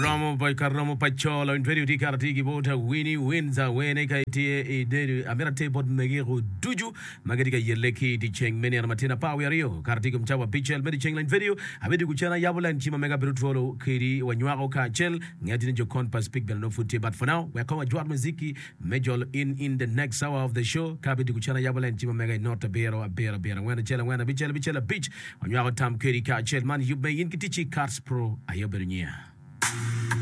Karamo Pachola in very Ricardi Bota Winnie Winza Weneka Amera Table Megero Duju Magarica Yeleki Dicheng Many and Martina Powerio Carticum Chawa Pichel Medicheng line video Abedu Kuchana Yabola and Chima Mega Brutolo Kiri Wanyuao Kachel Nadin Jokon Paspik Belno Footy. But for now we're coming Juan Miziki Major in the next hour of the show. Kabidu Kuchana Yabola and Chima Mega not a bear or a bear when a chela when a bichela beach on your Tam Kiri Kachel man you may in Kitichi Cars Pro Ayobernia.